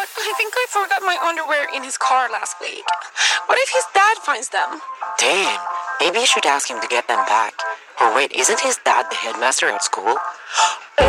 God, I think I forgot my underwear in his car last week. What if his dad finds them? Damn, maybe you should ask him to get them back. Or wait, isn't his dad the headmaster at school?